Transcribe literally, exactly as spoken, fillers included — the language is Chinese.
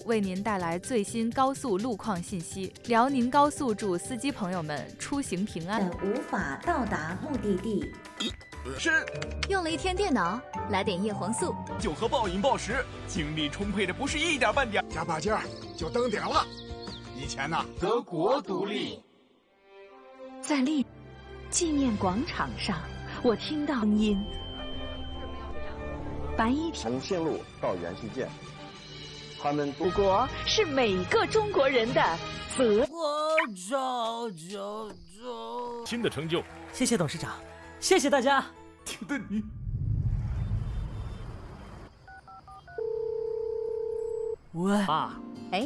为您带来最新高速路况信息。辽宁高速祝司机朋友们出行平安。 等无法到达目的地。 是。 用了一天电脑，来点叶黄素， 就喝暴饮暴食，精力充沛的不是一点半点。 加把劲儿，就登顶了。以前呢， 德国独立。 在立纪念广场上，我听到声音。白衣从线路到元器件，他们祖国是每个中国人的责。 我走走走。 新的成就， 谢谢董事长，谢谢大家。 听得你。 喂， 爸。